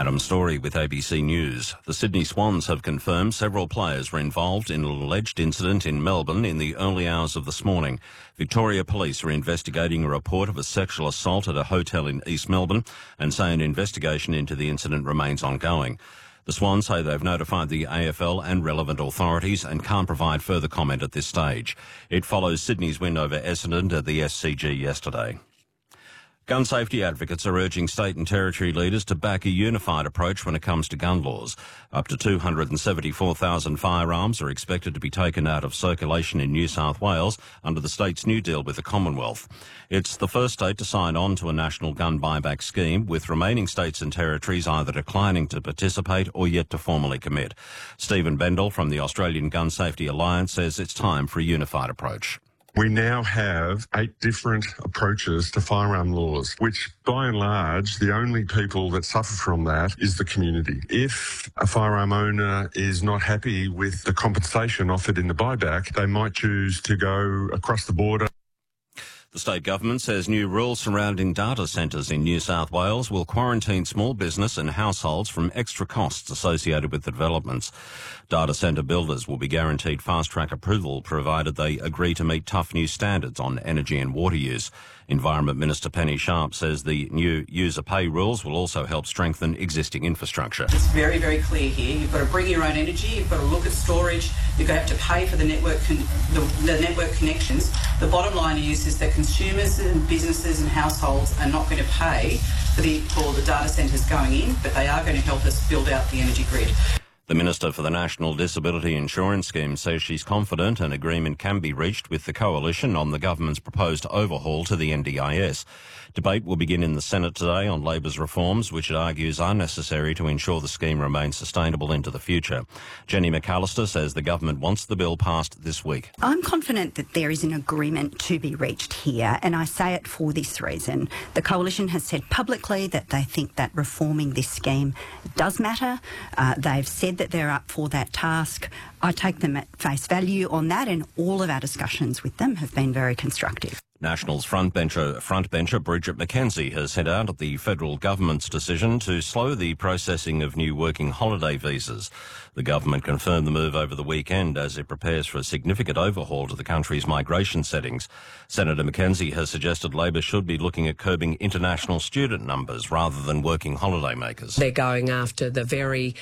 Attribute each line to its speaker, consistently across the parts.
Speaker 1: Adam Story with ABC News. The Sydney Swans have confirmed several players were involved in an alleged incident in Melbourne in the early hours of this morning. Victoria Police are investigating a report of a sexual assault at a hotel in East Melbourne and say an investigation into the incident remains ongoing. The Swans say they've notified the AFL and relevant authorities and can't provide further comment at this stage. It follows Sydney's win over Essendon at the SCG yesterday. Gun safety advocates are urging state and territory leaders to back a unified approach when it comes to gun laws. Up to 274,000 firearms are expected to be taken out of circulation in New South Wales under the state's new deal with the Commonwealth. It's the first state to sign on to a national gun buyback scheme, with remaining states and territories either declining to participate or yet to formally commit. Stephen Bendel from the Australian Gun Safety Alliance says it's time for a unified approach.
Speaker 2: We now have 8 different approaches to firearm laws, which by and large, the only people that suffer from that is the community. If a firearm owner is not happy with the compensation offered in the buyback, they might choose to go across the border.
Speaker 1: The state government says new rules surrounding data centres in New South Wales will quarantine small business and households from extra costs associated with the developments. Data centre builders will be guaranteed fast-track approval provided they agree to meet tough new standards on energy and water use. Environment Minister Penny Sharp says the new user pay rules will also help strengthen existing infrastructure.
Speaker 3: It's very, very clear here. You've got to bring your own energy, you've got to look at storage, you're going to have to pay for the network the network connections. The bottom line is that consumers and businesses and households are not going to pay for the data centres going in, but they are going to help us build out the energy grid.
Speaker 1: The Minister for the National Disability Insurance Scheme says she's confident an agreement can be reached with the Coalition on the government's proposed overhaul to the NDIS. Debate will begin in the Senate today on Labor's reforms, which it argues are necessary to ensure the scheme remains sustainable into the future. Jenny McAllister says the government wants the bill passed this week.
Speaker 4: I'm confident that there is an agreement to be reached here, and I say it for this reason. The Coalition has said publicly that they think that reforming this scheme does matter. They've said that they're up for that task. I take them at face value on that, and all of our discussions with them have been very constructive.
Speaker 1: Nationals frontbencher Bridget McKenzie has set out at the federal government's decision to slow the processing of new working holiday visas. The government confirmed the move over the weekend as it prepares for a significant overhaul to the country's migration settings. Senator McKenzie has suggested Labor should be looking at curbing international student numbers rather than working holiday makers.
Speaker 5: They're going after the very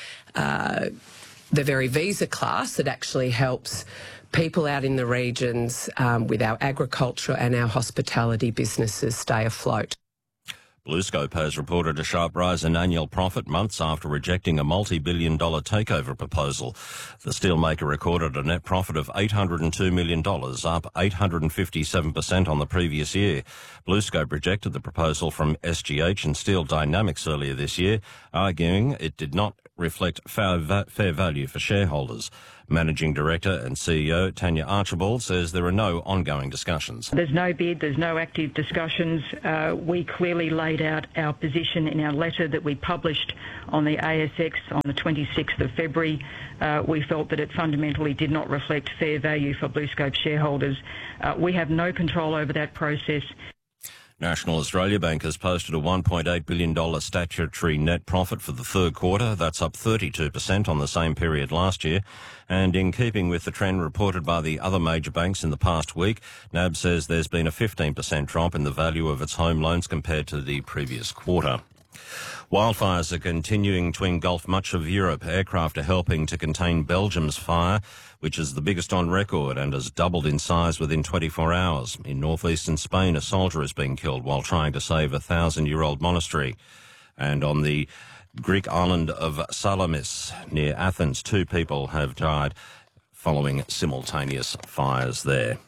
Speaker 5: visa class that actually helps people out in the regions with our agriculture and our hospitality businesses stay afloat.
Speaker 1: BlueScope has reported a sharp rise in annual profit months after rejecting a multi-billion-dollar takeover proposal. The steelmaker recorded a net profit of $802 million, up 857% on the previous year. BlueScope rejected the proposal from SGH and Steel Dynamics earlier this year, arguing it did not reflect fair value for shareholders. Managing Director and CEO Tanya Archibald says there are no ongoing discussions.
Speaker 6: There's no bid, there's no active discussions. We clearly laid out our position in our letter that we published on the ASX on the 26th of February. We felt that it fundamentally did not reflect fair value for BlueScope shareholders. We have no control over that process.
Speaker 1: National Australia Bank has posted a $1.8 billion statutory net profit for the third quarter. That's up 32% on the same period last year. And in keeping with the trend reported by the other major banks in the past week, NAB says there's been a 15% drop in the value of its home loans compared to the previous quarter. Wildfires are continuing to engulf much of Europe. Aircraft are helping to contain Belgium's fire, which is the biggest on record and has doubled in size within 24 hours. In northeastern Spain, a soldier has been killed while trying to save a 1,000-year-old monastery. And on the Greek island of Salamis, near Athens, 2 people have died following simultaneous fires there.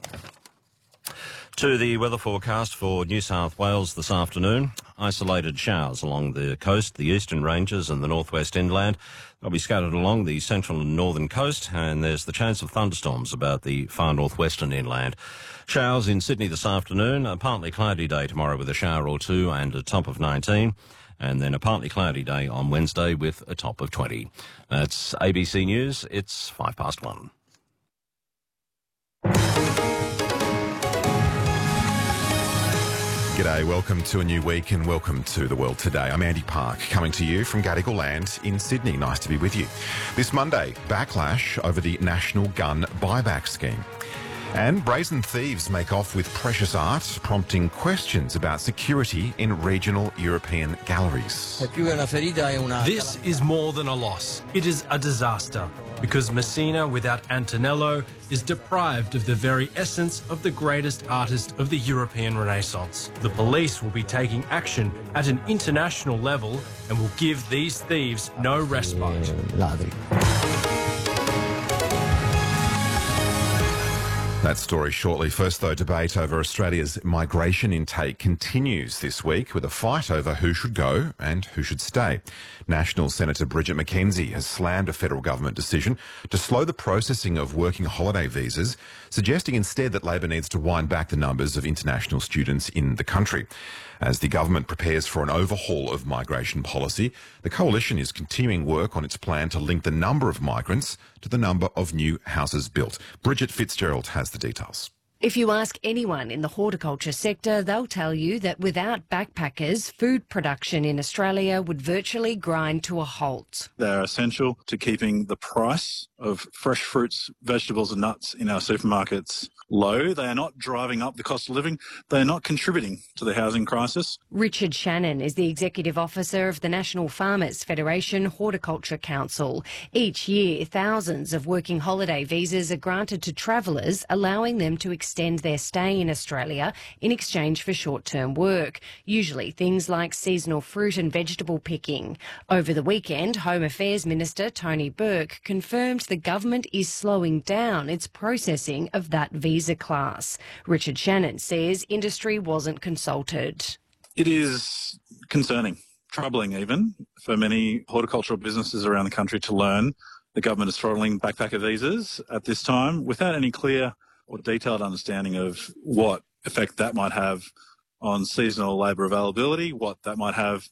Speaker 1: To the weather forecast for New South Wales this afternoon. Isolated showers along the coast, the eastern ranges and the northwest inland. They'll be scattered along the central and northern coast, and there's the chance of thunderstorms about the far northwestern inland. Showers in Sydney this afternoon. A partly cloudy day tomorrow with a shower or two and a top of 19. And then a partly cloudy day on Wednesday with a top of 20. That's ABC News. It's 1:05.
Speaker 7: G'day, welcome to a new week and welcome to The World Today. I'm Andy Park, coming to you from Gadigal Land in Sydney. Nice to be with you. This Monday, backlash over the National Gun Buyback Scheme. And brazen thieves make off with precious art, prompting questions about security in regional European galleries.
Speaker 8: This is more than a loss. It is a disaster, because Messina without Antonello is deprived of the very essence of the greatest artist of the European Renaissance. The police will be taking action at an international level and will give these thieves no respite.
Speaker 7: That story shortly. First, though, debate over Australia's migration intake continues this week with a fight over who should go and who should stay. National Senator Bridget McKenzie has slammed a federal government decision to slow the processing of working holiday visas, suggesting instead that Labor needs to wind back the numbers of international students in the country. As the government prepares for an overhaul of migration policy, the coalition is continuing work on its plan to link the number of migrants to the number of new houses built. Bridget Fitzgerald has the details.
Speaker 9: If you ask anyone in the horticulture sector, they'll tell you that without backpackers, food production in Australia would virtually grind to a halt.
Speaker 10: They're essential to keeping the price of fresh fruits, vegetables and nuts in our supermarkets low. They are not driving up the cost of living. They are not contributing to the housing crisis.
Speaker 9: Richard Shannon is the Executive Officer of the National Farmers Federation Horticulture Council. Each year, thousands of working holiday visas are granted to travellers, allowing them to extend their stay in Australia in exchange for short-term work, usually things like seasonal fruit and vegetable picking. Over the weekend, Home Affairs Minister Tony Burke confirmed the government is slowing down its processing of that visa class. Richard Shannon says industry wasn't consulted.
Speaker 10: It is concerning, troubling even, for many horticultural businesses around the country to learn the government is throttling backpacker visas at this time without any clear or detailed understanding of what effect that might have on seasonal labour availability, what that might have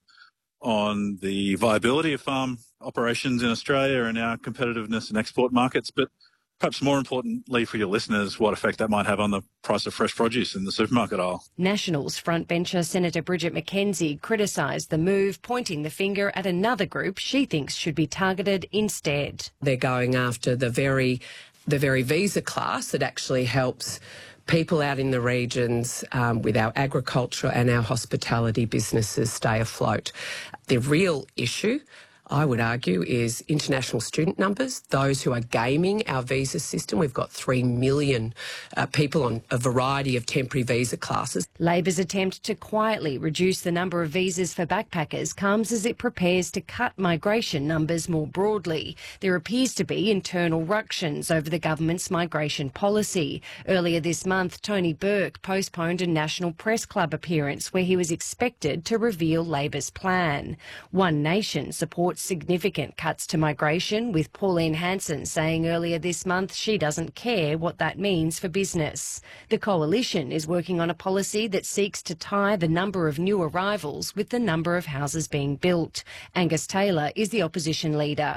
Speaker 10: on the viability of farm operations in Australia and our competitiveness in export markets, but perhaps more importantly for your listeners, what effect that might have on the price of fresh produce in the supermarket aisle.
Speaker 9: Nationals frontbencher Senator Bridget McKenzie criticised the move, pointing the finger at another group she thinks should be targeted instead.
Speaker 5: They're going after the very visa class that actually helps people out in the regions with our agriculture and our hospitality businesses stay afloat. The real issue, I would argue, is international student numbers, those who are gaming our visa system. We've got 3 million people on a variety of temporary visa classes.
Speaker 9: Labor's attempt to quietly reduce the number of visas for backpackers comes as it prepares to cut migration numbers more broadly. There appears to be internal ructions over the government's migration policy. Earlier this month, Tony Burke postponed a National Press Club appearance where he was expected to reveal Labor's plan. One Nation supports significant cuts to migration, with Pauline Hanson saying earlier this month she doesn't care what that means for business. The coalition is working on a policy that seeks to tie the number of new arrivals with the number of houses being built. Angus Taylor is the opposition leader.